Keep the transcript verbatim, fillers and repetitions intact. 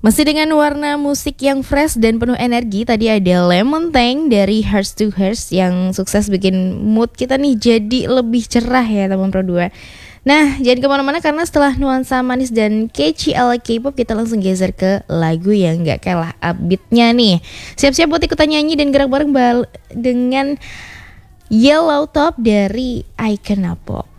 Masih dengan warna musik yang fresh dan penuh energi, tadi ada Lemon Tang dari Hearts to Hearts yang sukses bikin mood kita nih jadi lebih cerah ya teman Pro dua. Nah, jangan kemana-mana karena setelah nuansa manis dan catchy ala K-pop, kita langsung geser ke lagu yang gak kalah upbeatnya nih. Siap-siap buat ikutan nyanyi dan gerak bareng bal- dengan Yellow Top dari Icona Pop.